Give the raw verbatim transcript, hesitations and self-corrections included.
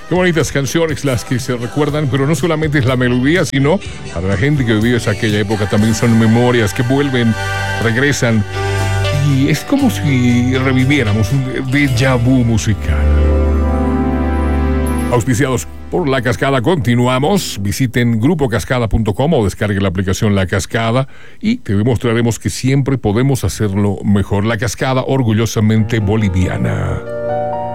Qué bonitas canciones las que se recuerdan, pero no solamente es la melodía, sino para la gente que vivió esa aquella época también son memorias que vuelven, regresan. Y es como si reviviéramos un déjà vu musical. Auspiciados por La Cascada, continuamos. Visiten grupo cascada punto com o descarguen la aplicación La Cascada y te demostraremos que siempre podemos hacerlo mejor. La Cascada, orgullosamente boliviana.